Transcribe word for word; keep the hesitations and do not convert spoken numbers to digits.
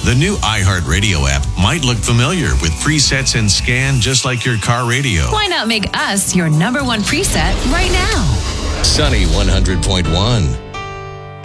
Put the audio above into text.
The new iHeartRadio app might look familiar with presets and scan just like your car radio. Why not make us your number one preset right now? Sunny one hundred point one.